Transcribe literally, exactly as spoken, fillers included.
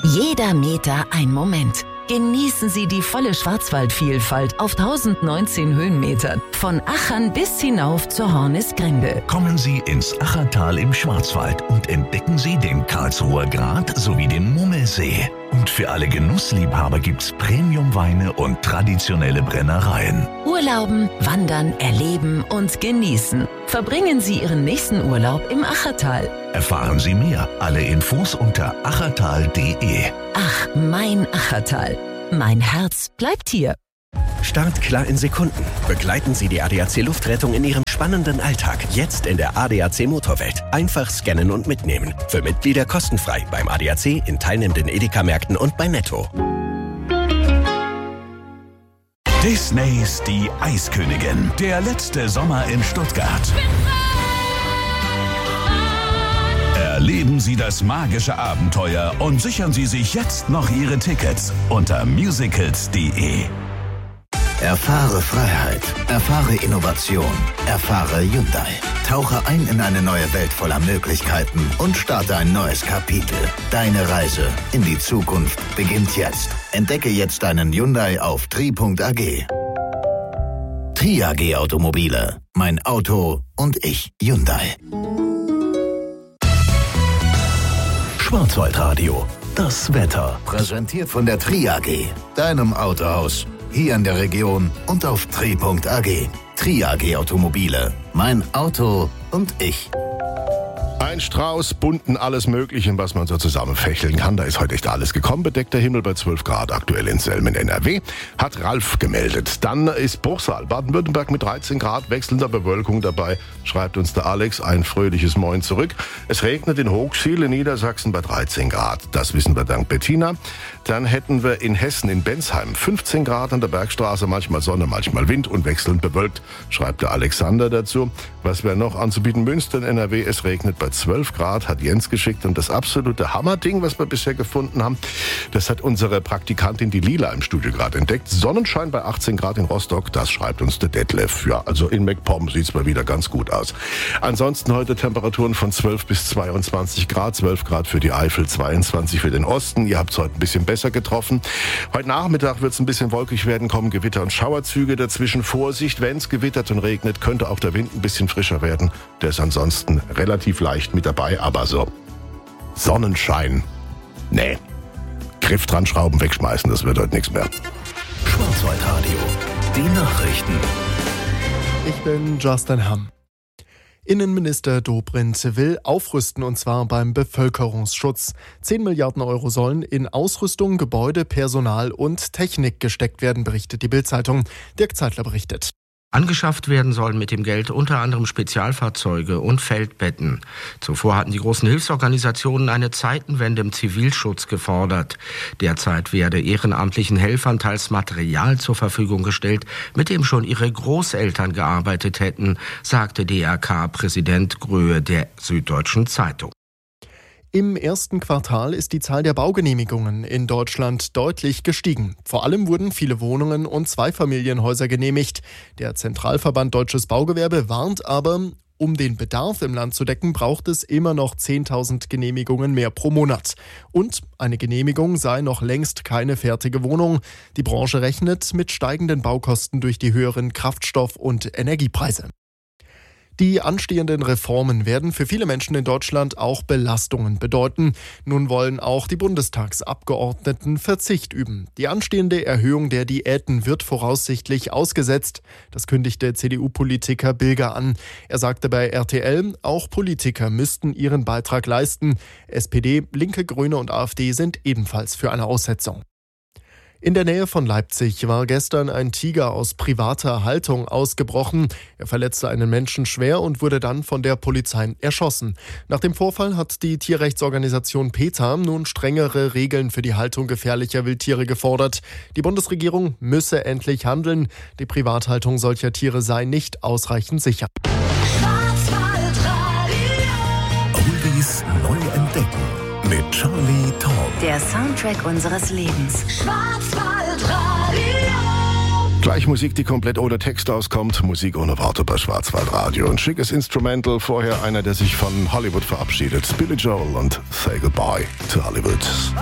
Jeder Meter ein Moment. Genießen Sie die volle Schwarzwaldvielfalt auf tausendneunzehn Höhenmetern. Von Achern bis hinauf zur Hornisgrinde. Kommen Sie ins Achertal im Schwarzwald und entdecken Sie den Karlsruher Grat sowie den Mummelsee. Und für alle Genussliebhaber gibt's Premiumweine und traditionelle Brennereien. Urlauben, wandern, erleben und genießen. Verbringen Sie Ihren nächsten Urlaub im Achertal. Erfahren Sie mehr. Alle Infos unter achertal punkt de. Ach, mein Achertal. Mein Herz bleibt hier. Startklar in Sekunden. Begleiten Sie die A D A C Luftrettung in Ihrem spannenden Alltag. Jetzt in der A D A C Motorwelt. Einfach scannen und mitnehmen. Für Mitglieder kostenfrei beim A D A C, in teilnehmenden Edeka-Märkten und bei Netto. Disneys Die Eiskönigin. Der letzte Sommer in Stuttgart. Erleben Sie das magische Abenteuer und sichern Sie sich jetzt noch Ihre Tickets unter musicals punkt de. Erfahre Freiheit, erfahre Innovation, erfahre Hyundai. Tauche ein in eine neue Welt voller Möglichkeiten und starte ein neues Kapitel. Deine Reise in die Zukunft beginnt jetzt. Entdecke jetzt deinen Hyundai auf tri punkt a g. Tri A G Automobile. Mein Auto und ich. Hyundai. Schwarzwaldradio. Das Wetter. Präsentiert von der Tri A G. Deinem Autohaus. Hier in der Region und auf tri punkt a g. Tri A G Automobile. Mein Auto und ich. Ein Strauß, bunten, alles Mögliche, was man so zusammenfächeln kann. Da ist heute echt alles gekommen. Bedeckter Himmel bei zwölf Grad, aktuell in Selmen, N R W. Hat Ralf gemeldet. Dann ist Bruchsal, Baden-Württemberg mit dreizehn Grad, wechselnder Bewölkung dabei. Schreibt uns der Alex ein fröhliches Moin zurück. Es regnet in Hochschiel in Niedersachsen bei dreizehn Grad. Das wissen wir dank Bettina. Dann hätten wir in Hessen, in Bensheim, fünfzehn Grad an der Bergstraße. Manchmal Sonne, manchmal Wind und wechselnd bewölkt. Schreibt der Alexander dazu. Was wäre noch anzubieten? Münster in N R W, es regnet bei zwölf Grad, hat Jens geschickt. Und das absolute Hammerding, was wir bisher gefunden haben, das hat unsere Praktikantin, die Lila, im Studio gerade entdeckt. Sonnenschein bei achtzehn Grad in Rostock, das schreibt uns der Detlef. Ja, also in MacPom sieht es mal wieder ganz gut aus. Ansonsten heute Temperaturen von zwölf bis zweiundzwanzig Grad, zwölf Grad für die Eifel, zweiundzwanzig für den Osten. Ihr habt es heute ein bisschen besser getroffen. Heute Nachmittag wird es ein bisschen wolkig werden, kommen Gewitter und Schauerzüge dazwischen. Vorsicht, wenn es gewittert und regnet, könnte auch der Wind ein bisschen frischer werden. Der ist ansonsten relativ leicht mit dabei, aber so Sonnenschein, nee, Griff dran schrauben, wegschmeißen, das wird heute nichts mehr. Schwarzwaldradio. Die Nachrichten. Ich bin Justin Hamm. Innenminister Dobrindt will aufrüsten, und zwar beim Bevölkerungsschutz. zehn Milliarden Euro sollen in Ausrüstung, Gebäude, Personal und Technik gesteckt werden, berichtet die Bild-Zeitung. Dirk Zeitler berichtet. Angeschafft werden sollen mit dem Geld unter anderem Spezialfahrzeuge und Feldbetten. Zuvor hatten die großen Hilfsorganisationen eine Zeitenwende im Zivilschutz gefordert. Derzeit werde ehrenamtlichen Helfern teils Material zur Verfügung gestellt, mit dem schon ihre Großeltern gearbeitet hätten, sagte D R K-Präsident Gröhe der Süddeutschen Zeitung. Im ersten Quartal ist die Zahl der Baugenehmigungen in Deutschland deutlich gestiegen. Vor allem wurden viele Wohnungen und Zweifamilienhäuser genehmigt. Der Zentralverband Deutsches Baugewerbe warnt aber, um den Bedarf im Land zu decken, braucht es immer noch zehntausend Genehmigungen mehr pro Monat. Und eine Genehmigung sei noch längst keine fertige Wohnung. Die Branche rechnet mit steigenden Baukosten durch die höheren Kraftstoff- und Energiepreise. Die anstehenden Reformen werden für viele Menschen in Deutschland auch Belastungen bedeuten. Nun wollen auch die Bundestagsabgeordneten Verzicht üben. Die anstehende Erhöhung der Diäten wird voraussichtlich ausgesetzt. Das kündigte C D U-Politiker Bilger an. Er sagte bei R T L, auch Politiker müssten ihren Beitrag leisten. S P D, Linke, Grüne und AfD sind ebenfalls für eine Aussetzung. In der Nähe von Leipzig war gestern ein Tiger aus privater Haltung ausgebrochen. Er verletzte einen Menschen schwer und wurde dann von der Polizei erschossen. Nach dem Vorfall hat die Tierrechtsorganisation PETA nun strengere Regeln für die Haltung gefährlicher Wildtiere gefordert. Die Bundesregierung müsse endlich handeln. Die Privathaltung solcher Tiere sei nicht ausreichend sicher. Oldies neu entdecken mit Charlie Tom. Der Soundtrack unseres Lebens. Schwarzwaldradio. Gleich Musik, die komplett ohne Text auskommt. Musik ohne Worte bei Schwarzwaldradio. Ein schickes Instrumental. Vorher einer, der sich von Hollywood verabschiedet. Billy Joel und Say Goodbye to Hollywood.